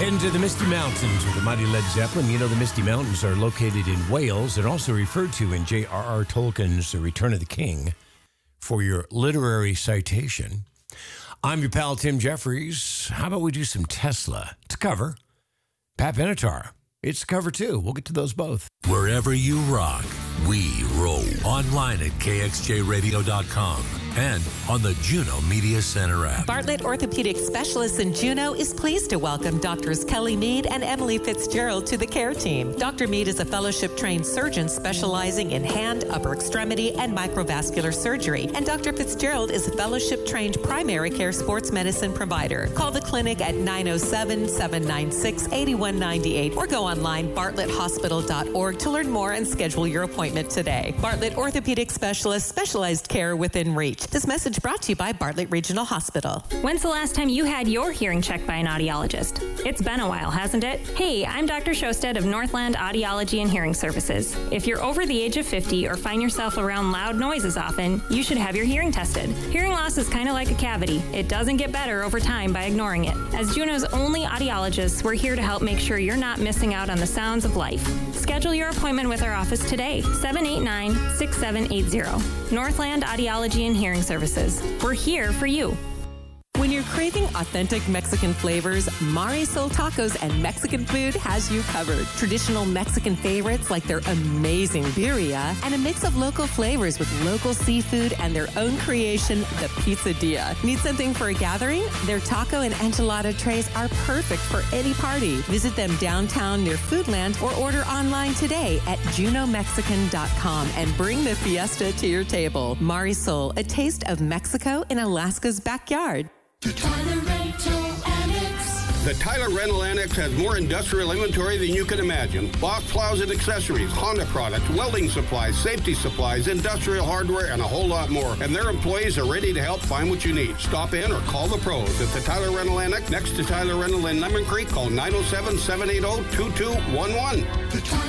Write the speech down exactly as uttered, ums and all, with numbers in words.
Heading to the Misty Mountains with the mighty Led Zeppelin. You know, the Misty Mountains are located in Wales and also referred to in J R R Tolkien's The Return of the King for your literary citation. I'm your pal, Tim Jeffries. How about we do some Tesla to cover Pat Benatar? It's cover too. We'll get to those both. Wherever you rock, we roll. Online at K X J radio dot com and on the Juno Media Center app. Bartlett Orthopedic Specialists in Juneau is pleased to welcome Doctors Kelly Mead and Emily Fitzgerald to the care team. Doctor Mead is a fellowship-trained surgeon specializing in hand, upper extremity, and microvascular surgery. And Doctor Fitzgerald is a fellowship-trained primary care sports medicine provider. Call the clinic at nine oh seven, seven nine six, eight one nine eight or go online bartlett hospital dot org to learn more and schedule your appointment today. Bartlett Orthopedic Specialists, specialized care within reach. This message brought to you by Bartlett Regional Hospital. When's the last time you had your hearing checked by an audiologist? It's been a while, hasn't it? Hey, I'm Doctor Shosted of Northland Audiology and Hearing Services. If you're over the age of fifty or find yourself around loud noises often, you should have your hearing tested. Hearing loss is kind of like a cavity. It doesn't get better over time by ignoring it. As Juneau's only audiologists, we're here to help make sure you're not missing out on the sounds of life. Schedule your appointment with our office today, seven eight nine, six seven eight zero. Northland Audiology and Hearing Services. We're here for you. When you're craving authentic Mexican flavors, Marisol Tacos and Mexican Food has you covered. Traditional Mexican favorites like their amazing birria and a mix of local flavors with local seafood and their own creation, the Pizzadilla. Need something for a gathering? Their taco and enchilada trays are perfect for any party. Visit them downtown near Foodland or order online today at juno mexican dot com and bring the fiesta to your table. Marisol, a taste of Mexico in Alaska's backyard. The Tyler Rental Annex. The Tyler Rental Annex has more industrial inventory than you can imagine. Boss plows and accessories, Honda products, welding supplies, safety supplies, industrial hardware, and a whole lot more. And their employees are ready to help find what you need. Stop in or call the pros at the Tyler Rental Annex next to Tyler Rental in Lemon Creek. Call nine oh seven, seven eight zero, two two one one. The Tyler